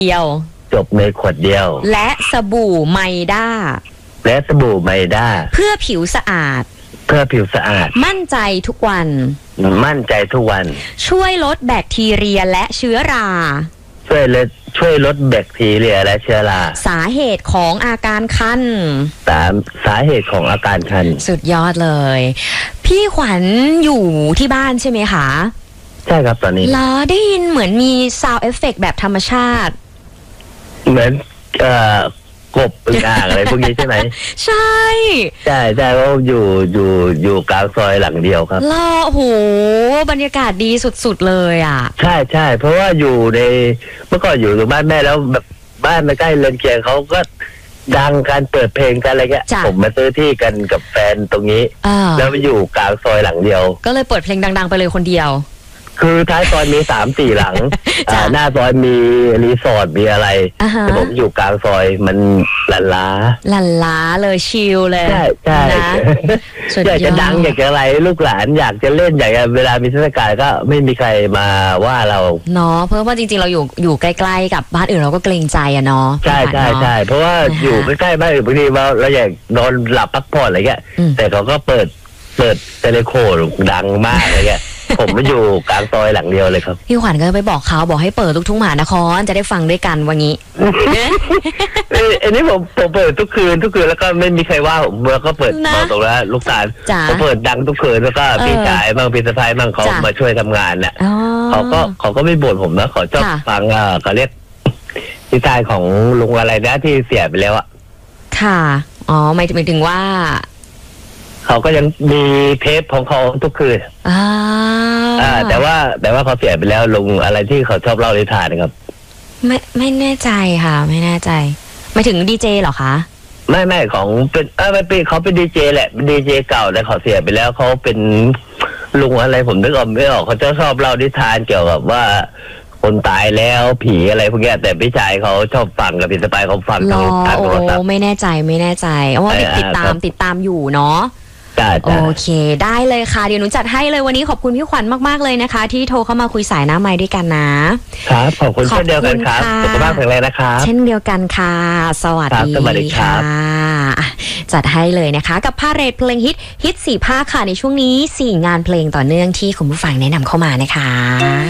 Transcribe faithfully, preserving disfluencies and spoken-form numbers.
เดียวจบในขวดเดียวและสบู่ไมด้าและสบู่ไมด้าเพื่อผิวสะอาดเพื่อผิวสะอาดมั่นใจทุกวันมั่นใจทุกวันช่วยลดแบคทีเรียและเชื้อราช่วยลดช่วยลดแบคทีเรียและเชื้อราสาเหตุของอาการคันสามสาเหตุของอาการคันสุดยอดเลยพี่ขวัญอยู่ที่บ้านใช่ไหมคะใช่ครับตอนนี้ล้อได้ยินเหมือนมีซาวด์เอฟเฟกต์แบบธรรมชาติเหมือนเอ่อกบอึ่งอ่างอะไรพวกนี้ใช่ไหมใช่ใช่ใช่เพราะอยู่อยู่อยู่กลางซอยหลังเดียวครับล้อโหบรรยากาศดีสุดๆเลยอ่ะใช่ใช่เพราะว่าอยู่ในเมื่อก่อนอยู่ตรงบ้านแม่แล้วแบบบ้านมาใกล้เรือนเคียงเขาก็ดังการเปิดเพลงกันอะไรเงี้ยผมมาซื้อที่กันกับแฟนตรงนี้แล้วไปอยู่กลางซอยหลังเดียวก็เลยเปิดเพลงดังๆไปเลยคนเดียวคือท้ายซอยมีสามสี่หลังหน้าซอยมีรีสอร์ทมีอะไรแต่ผมอยู่กลางซอยมันลันล้าลันล้าเลยชิลเลยใช่ใช่อยากจะดังอยากจะอะไรลูกหลานอยากจะเล่นอยากจะเวลามีเทศกาลก็ไม่มีใครมาว่าเราเนาะเพราะว่าจริงๆเราอยู่อยู่ใกล้ๆกับบ้านอื่นเราก็เกรงใจอะเนาะใช่ใช่ใช่เพราะว่าอยู่ใกล้ๆบ้านอื่นบางทีเราเราอยากนอนหลับพักผ่อนอะไรเงี้ยแต่เขาก็เปิดเปิดเทเลโคดังมากอะไรเงี้ยผมมาอยู่กลางซอยหลังเดียวเลยครับพี่ขวัญก็ไปบอกเขาบอกให้เปิดลูกทุ่งมหานครจะได้ฟังด้วยกันวันนี้อันนี้ผมผมเปิดทุกคืนทุกคืนแล้วก็ไม่มีใครว่าผมแล้วก็เปิดมาตรงแล้วลูกสาวเขาเปิดดังทุกคืนแล้วก็พี่ชายบ้างพี่สะพ้ายบ้างเขามาช่วยทำงานน่ะเขาก็เขาก็ไม่บ่นผมนะเขาชอบฟังอ่าเขาเรียกพี่ชายของลุงอะไรนะที่เสียไปแล้วอ่ะค่ะอ๋อหมายถึงว่าเขาก็ยังมีเทปของเขาทุกคืนอ่าอ่าแต่ว่าแต่ว่าเขาเสียไปแล้วลุงอะไรที่เขาชอบเล่านิทานนะครับไม่ไม่แน่ใจค่ะไม่แน่ใจหมายถึงดีเจเหรอคะไม่ไม่ของเป็นเออไม่เป็นเขาเป็นดีเจแหละเป็นดีเจเก่าแต่เขาเสียไปแล้วเขาเป็นลุงอะไรผมนึกออกไม่ออกเขาจะชอบเล่านิทานเกี่ยวกับว่าคนตายแล้วผีอะไรพวกนี้แต่พี่ชายเขาชอบฟังกับพี่สะใภ้เขาฟังทางทางโทรศัพท์ไม่แน่ใจไม่แน่ใจว่าติดตามติดตามอยู่เนาะโอเคได้เลยค่ะเดี๋ยวหนูจัดให้เลยวันนี้ขอบคุณพี่ขวัญมากๆเลยนะคะที่โทรเข้ามาคุยสายหน้าไมค์ด้วยกันนะครับขอบคุณเช่นเดียวกันครับสุขภาพแข็งแรงนะครับเช่นเดียวกันค่ะสวัสดีค่ะจัดให้เลยนะคะกับพาเรทเพลงฮิตฮิตสี่ภาคค่ะในช่วงนี้สี่งานเพลงต่อเนื่องที่คุณผู้ฟังแนะนำเข้ามานะคะ